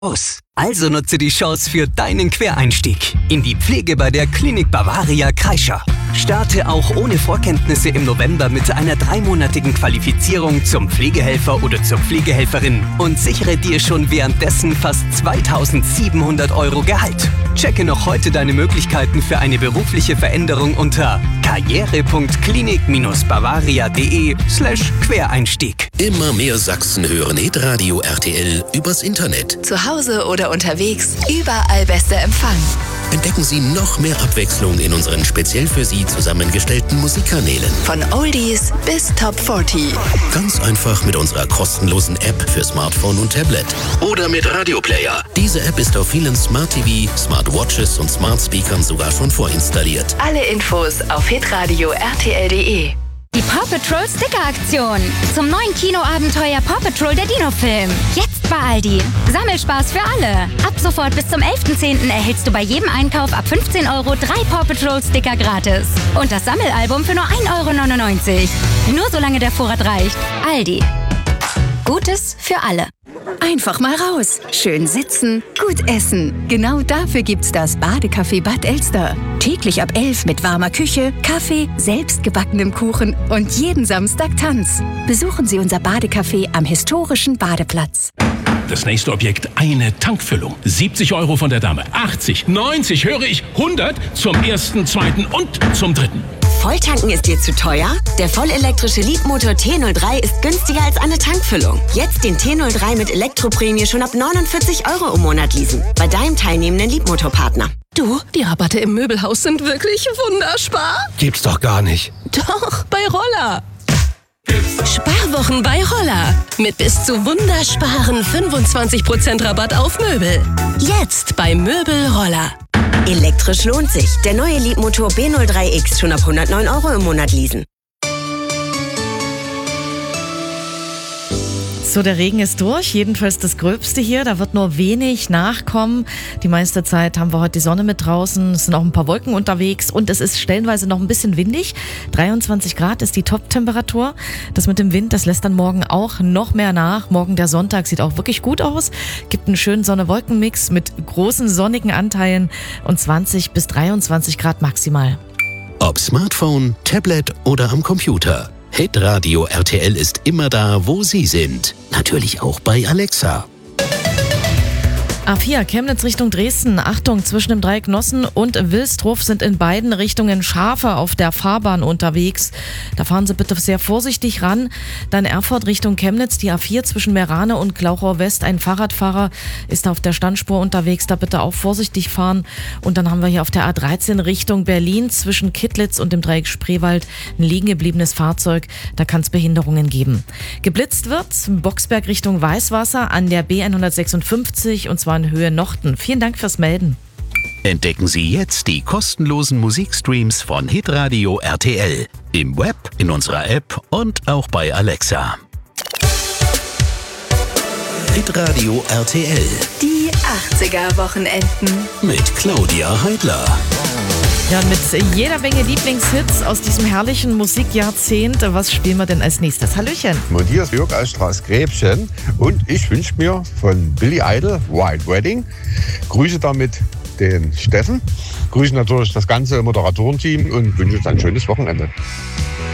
aus. Also nutze die Chance für deinen Quereinstieg in die Pflege bei der Klinik Bavaria Kreischer. Starte auch ohne Vorkenntnisse im November mit einer 3-monatigen Qualifizierung zum Pflegehelfer oder zur Pflegehelferin und sichere dir schon währenddessen fast 2.700 € Gehalt. Checke noch heute deine Möglichkeiten für eine berufliche Veränderung unter karriere.klinik-bavaria.de/Quereinstieg. Immer mehr Sachsen hören Hitradio RTL übers Internet. Zu Hause oder unterwegs, überall bester Empfang. Entdecken Sie noch mehr Abwechslung in unseren speziell für Sie zusammengestellten Musikkanälen. Von Oldies bis Top 40. Ganz einfach mit unserer kostenlosen App für Smartphone und Tablet. Oder mit Radioplayer. Diese App ist auf vielen Smart TV, Smartwatches und Smart Speakern sogar schon vorinstalliert. Alle Infos auf hitradio rtl.de. Die Paw Patrol Sticker-Aktion. Zum neuen Kinoabenteuer Paw Patrol der Dino-Film. Jetzt bei Aldi. Sammelspaß für alle. Ab sofort bis zum 11.10. erhältst du bei jedem Einkauf ab 15 € 3 Paw Patrol Sticker gratis. Und das Sammelalbum für nur 1,99 €. Nur solange der Vorrat reicht. Aldi. Gutes für alle. Einfach mal raus. Schön sitzen, gut essen. Genau dafür gibt's das Badecafé Bad Elster. Täglich ab 11 mit warmer Küche, Kaffee, selbstgebackenem Kuchen und jeden Samstag Tanz. Besuchen Sie unser Badecafé am historischen Badeplatz. Das nächste Objekt, eine Tankfüllung. 70 € von der Dame. 80, 90, höre ich, 100 zum ersten, zweiten und zum dritten. Volltanken ist dir zu teuer? Der vollelektrische Leapmotor T03 ist günstiger als eine Tankfüllung. Jetzt den T03 mit Elektroprämie schon ab 49 € im Monat leasen. Bei deinem teilnehmenden Leapmotor-Partner. Du, die Rabatte im Möbelhaus sind wirklich wunderspar. Gibt's doch gar nicht. Doch, bei Roller. Sparwochen bei Roller. Mit bis zu wundersparen 25% Rabatt auf Möbel. Jetzt bei Möbel Roller. Elektrisch lohnt sich. Der neue Leapmotor B03X schon ab 109 € im Monat leasen. So, der Regen ist durch, jedenfalls das Gröbste hier. Da wird nur wenig nachkommen. Die meiste Zeit haben wir heute die Sonne mit draußen. Es sind auch ein paar Wolken unterwegs und es ist stellenweise noch ein bisschen windig. 23 Grad ist die Top-Temperatur. Das mit dem Wind, das lässt dann morgen auch noch mehr nach. Morgen der Sonntag sieht auch wirklich gut aus. Gibt einen schönen Sonne-Wolken-Mix mit großen sonnigen Anteilen und 20 bis 23 Grad maximal. Ob Smartphone, Tablet oder am Computer. Hitradio RTL ist immer da, wo Sie sind. Natürlich auch bei Alexa. A4 Chemnitz Richtung Dresden. Achtung, zwischen dem Dreieck Nossen und Wilsdruf sind in beiden Richtungen Schafe auf der Fahrbahn unterwegs. Da fahren Sie bitte sehr vorsichtig ran. Dann Erfurt Richtung Chemnitz, die A4 zwischen Merane und Glauchau West. Ein Fahrradfahrer ist auf der Standspur unterwegs, da bitte auch vorsichtig fahren. Und dann haben wir hier auf der A13 Richtung Berlin zwischen Kittlitz und dem Dreieck Spreewald ein liegen gebliebenes Fahrzeug. Da kann es Behinderungen geben. Geblitzt wird Boxberg Richtung Weißwasser an der B156 und zwar in Höhe Nochten. Vielen Dank fürs Melden. Entdecken Sie jetzt die kostenlosen Musikstreams von Hitradio RTL. Im Web, in unserer App und auch bei Alexa. Hitradio RTL. Die 80er-Wochenenden. Mit Claudia Heidler. Ja, mit jeder Menge Lieblingshits aus diesem herrlichen Musikjahrzehnt. Was spielen wir denn als nächstes? Hallöchen. Matthias Jörg aus Straßgräbchen und ich wünsche mir von Billy Idol White Wedding. Grüße damit den Steffen, grüße natürlich das ganze Moderatorenteam und wünsche uns ein schönes Wochenende.